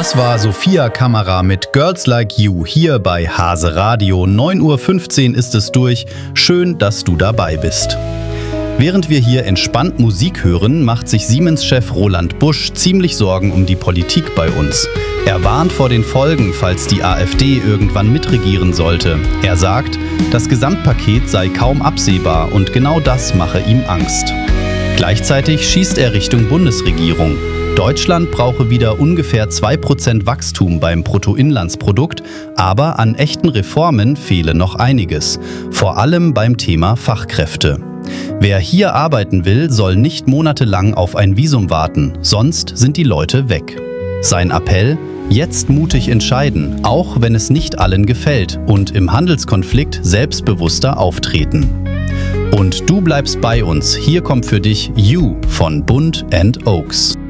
Das war Sophia Kammerer mit Girls Like You hier bei Hase Radio. 9:15 Uhr ist es durch. Schön, dass du dabei bist. Während wir hier entspannt Musik hören, macht sich Siemens-Chef Roland Busch ziemlich Sorgen um die Politik bei uns. Er warnt vor den Folgen, falls die AfD irgendwann mitregieren sollte. Er sagt, das Gesamtpaket sei kaum absehbar und genau das mache ihm Angst. Gleichzeitig schießt er Richtung Bundesregierung. Deutschland brauche wieder ungefähr 2% Wachstum beim Bruttoinlandsprodukt, aber an echten Reformen fehle noch einiges, vor allem beim Thema Fachkräfte. Wer hier arbeiten will, soll nicht monatelang auf ein Visum warten, sonst sind die Leute weg. Sein Appell: Jetzt mutig entscheiden, auch wenn es nicht allen gefällt, und im Handelskonflikt selbstbewusster auftreten. Und du bleibst bei uns, hier kommt für dich You von Bund & Oaks.